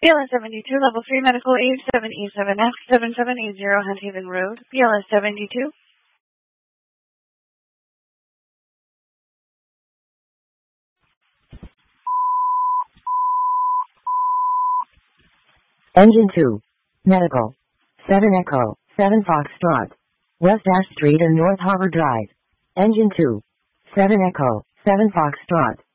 BLS 72, Level 3, Medical Aid 7E7F 7780, Hunt Haven Road, BLS 72. Engine 2. Medical. 7 Echo, 7 Foxtrot. West Ash Street and North Harbor Drive. Engine 2. 7 Echo, 7 Foxtrot.